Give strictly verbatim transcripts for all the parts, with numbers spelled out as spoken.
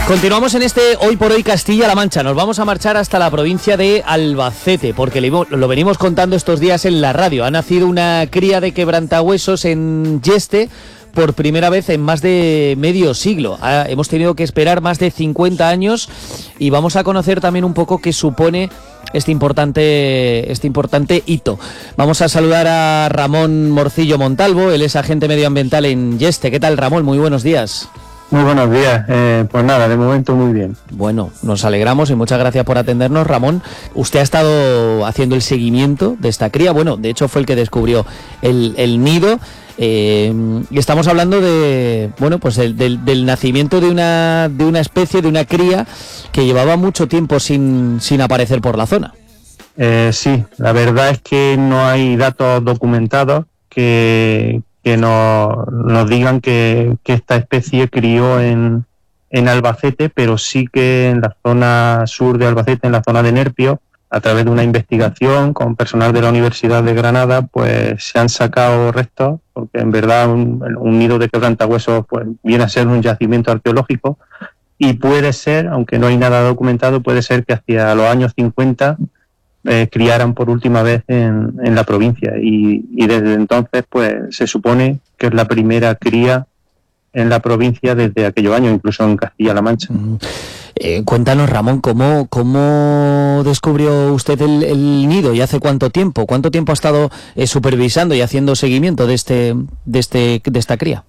Continuamos en este Hoy por Hoy Castilla-La Mancha. Nos vamos a marchar hasta la provincia de Albacete, porque lo venimos contando estos días en la radio. Ha nacido una cría de quebrantahuesos en Yeste por primera vez en más de medio siglo. Ha, hemos tenido que esperar más de cincuenta años y vamos a conocer también un poco qué supone este importante, este importante hito. Vamos a saludar a Ramón Morcillo Montalvo, él es agente medioambiental en Yeste. ¿Qué tal, Ramón? Muy buenos días. Muy buenos días, eh, pues nada, de momento muy bien. Bueno, nos alegramos y muchas gracias por atendernos, Ramón. Usted ha estado haciendo el seguimiento de esta cría, bueno, de hecho fue el que descubrió el, el nido, eh, y estamos hablando de, bueno, pues del, del, del nacimiento de una, de una especie, de una cría que llevaba mucho tiempo sin, sin aparecer por la zona. Eh, sí, la verdad es que no hay datos documentados que... que nos, nos digan que, que esta especie crió en, en Albacete, pero sí que en la zona sur de Albacete, en la zona de Nerpio, a través de una investigación con personal de la Universidad de Granada, pues se han sacado restos, porque en verdad un, un nido de quebrantahuesos pues viene a ser un yacimiento arqueológico, y puede ser, aunque no hay nada documentado, puede ser que hacia los años cincuenta Eh, criaran por última vez en, en la provincia y, y desde entonces pues se supone que es la primera cría en la provincia desde aquellos años, incluso en Castilla-La Mancha. Mm. Eh, cuéntanos, Ramón, ¿cómo, cómo descubrió usted el, el nido y hace cuánto tiempo? ¿Cuánto tiempo ha estado eh, supervisando y haciendo seguimiento de este, de este, de esta cría?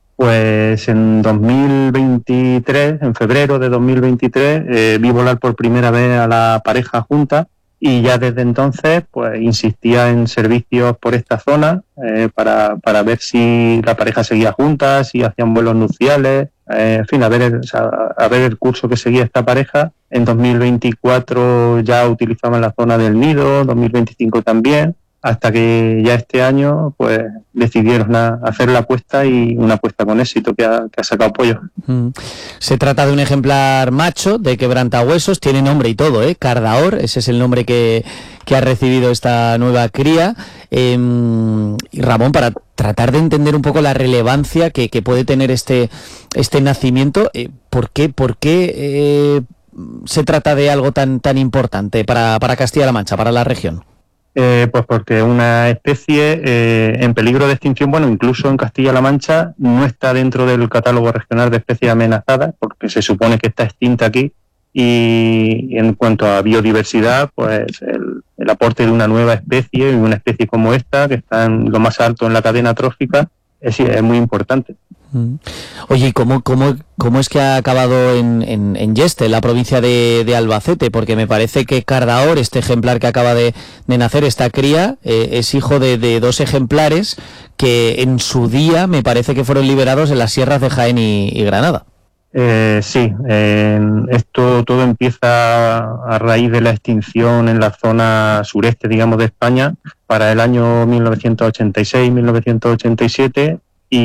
Pues en dos mil veintitrés, en febrero de dos mil veintitrés, eh, vi volar por primera vez a la pareja junta. Y ya desde entonces, pues insistía en servicios por esta zona eh, para, para ver si la pareja seguía junta, si hacían vuelos nupciales, eh, en fin, a ver, el, o sea, a ver el curso que seguía esta pareja. En dos mil veinticuatro ya utilizaban la zona del nido, dos mil veinticinco también, hasta que ya este año pues decidieron a, hacer la apuesta y una apuesta con éxito que ha, que ha sacado pollo. Mm. Se trata de un ejemplar macho de quebrantahuesos, tiene nombre y todo, ¿eh? Cardaor, ese es el nombre que, que ha recibido esta nueva cría. Eh, y Ramón, para tratar de entender un poco la relevancia que, que puede tener este, este nacimiento, eh, ¿por qué, por qué eh, se trata de algo tan, tan importante para, para Castilla-La Mancha, para la región? Eh, pues porque una especie eh, en peligro de extinción, bueno, incluso en Castilla-La Mancha, no está dentro del catálogo regional de especies amenazadas, porque se supone que está extinta aquí, y en cuanto a biodiversidad, pues el, el aporte de una nueva especie, y una especie como esta, que está en lo más alto en la cadena trófica, es, es muy importante. Oye, ¿y cómo, cómo, cómo es que ha acabado en, en, en Yeste, en la provincia de, de Albacete? Porque me parece que Cardaor, este ejemplar que acaba de, de nacer, esta cría, eh, es hijo de, de dos ejemplares que en su día me parece que fueron liberados en las sierras de Jaén y, y Granada. Eh, sí, eh, esto todo empieza a raíz de la extinción en la zona sureste, digamos, de España, para el año mil novecientos ochenta y seis mil novecientos ochenta y siete,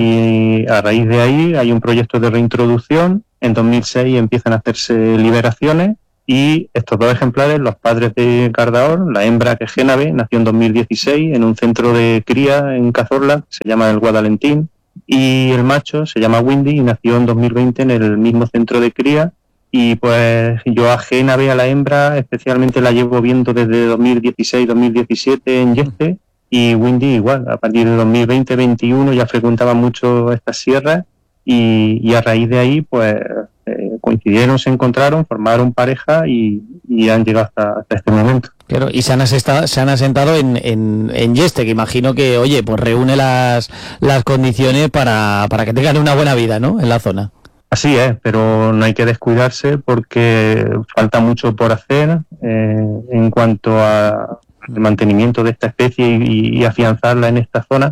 y a raíz de ahí hay un proyecto de reintroducción. En dos mil seis empiezan a hacerse liberaciones y estos dos ejemplares, los padres de Cardaor, la hembra, que es Génave, nació en dos mil dieciséis en un centro de cría en Cazorla, se llama el Guadalentín, y el macho se llama Windy y nació en dos mil veinte en el mismo centro de cría. Y pues yo a Génave, a la hembra, especialmente la llevo viendo desde dos mil dieciséis dos mil diecisiete en Yeste, y Windy igual, a partir de dos mil veinte veintiuno ya frecuentaba mucho estas sierras y, y a raíz de ahí pues eh, coincidieron, se encontraron, formaron pareja y, y han llegado hasta, hasta este momento. Claro, y se han asentado, se han asentado en, en, en Yeste, que imagino que, oye, pues reúne las, las condiciones para, para que tengan una buena vida, ¿no?, en la zona. Así es, pero no hay que descuidarse porque falta mucho por hacer eh, en cuanto a el mantenimiento de esta especie y, y afianzarla en esta zona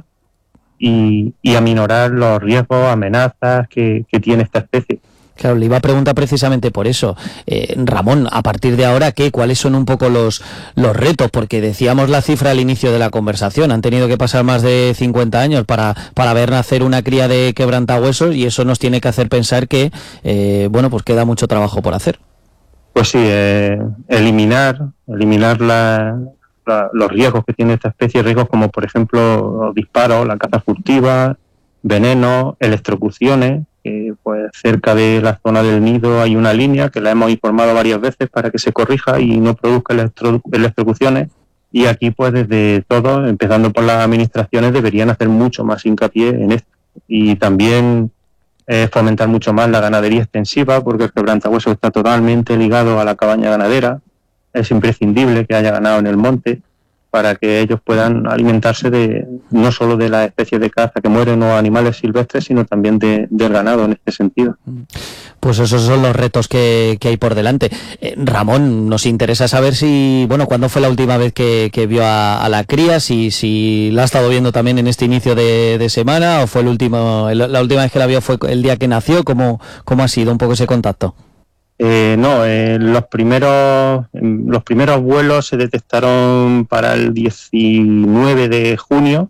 y, y aminorar los riesgos, amenazas que, que tiene esta especie. Claro, le iba a preguntar precisamente por eso. Eh, Ramón, a partir de ahora, ¿qué? ¿Cuáles son un poco los, los retos? Porque decíamos la cifra al inicio de la conversación, han tenido que pasar más de cincuenta años para, para ver nacer una cría de quebrantahuesos y eso nos tiene que hacer pensar que, eh, bueno, pues queda mucho trabajo por hacer. Pues sí, eh, eliminar, eliminar la... los riesgos que tiene esta especie, riesgos como por ejemplo los disparos, la caza furtiva, venenos, electrocuciones, que pues cerca de la zona del nido hay una línea que la hemos informado varias veces para que se corrija y no produzca electro, electrocuciones. Y aquí, pues desde todos, empezando por las administraciones, deberían hacer mucho más hincapié en esto. Y también eh, fomentar mucho más la ganadería extensiva, porque el quebrantahuesos está totalmente ligado a la cabaña ganadera. Es imprescindible que haya ganado en el monte para que ellos puedan alimentarse de no solo de las especies de caza que mueren o animales silvestres, sino también de, del ganado en este sentido. Pues esos son los retos que, que hay por delante. Eh, Ramón, nos interesa saber si, bueno, ¿cuándo fue la última vez que, que vio a, a la cría? Si, si la ha estado viendo también en este inicio de, de semana, o fue el último, el, la última vez que la vio fue el día que nació. ¿Cómo, cómo ha sido un poco ese contacto? Eh, no, eh, los primeros los primeros vuelos se detectaron para el diecinueve de junio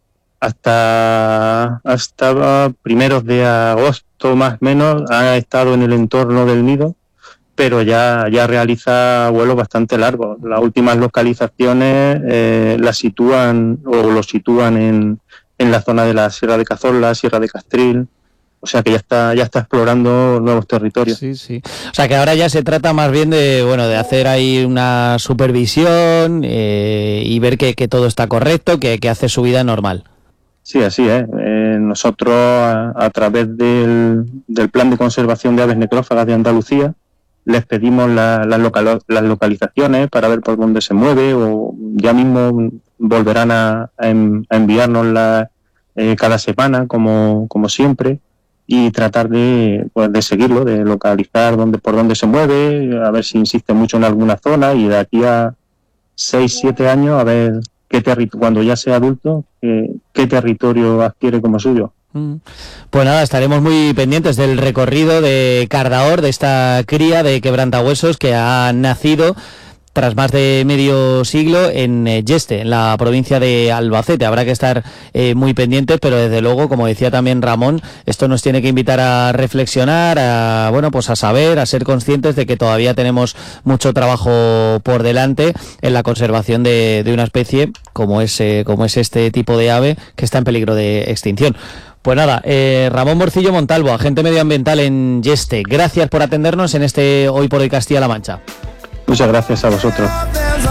hasta hasta primeros de agosto más o menos. Ha estado en el entorno del nido, pero ya ya realiza vuelos bastante largos. Las últimas localizaciones eh, las sitúan o lo sitúan en, en la zona de la Sierra de Cazorla, Sierra de Castril. O sea que ya está ya está explorando nuevos territorios. Sí, sí. O sea que ahora ya se trata más bien de bueno de hacer ahí una supervisión eh, y ver que, que todo está correcto, que, que hace su vida normal. Sí, así es. Eh, nosotros a, a través del, del Plan de Conservación de Aves Necrófagas de Andalucía les pedimos la, la local, las localizaciones para ver por dónde se mueve, o ya mismo volverán a, a enviárnosla eh, cada semana como, como siempre, y tratar de, pues, de seguirlo, de localizar dónde, por dónde se mueve, a ver si insiste mucho en alguna zona, y de aquí a seis, siete años a ver qué territorio, cuando ya sea adulto, qué, qué territorio adquiere como suyo. Pues nada, estaremos muy pendientes del recorrido de Cardahor, de esta cría de quebrantahuesos que ha nacido tras más de medio siglo en eh, Yeste, en la provincia de Albacete. Habrá que estar eh, muy pendientes, pero desde luego, como decía también Ramón, esto nos tiene que invitar a reflexionar, a bueno, pues a saber, a ser conscientes de que todavía tenemos mucho trabajo por delante en la conservación de, de una especie como es, eh, como es este tipo de ave que está en peligro de extinción. Pues nada, eh, Ramón Morcillo Montalvo, agente medioambiental en Yeste, gracias por atendernos en este Hoy por Hoy Castilla-La Mancha. Muchas gracias a vosotros.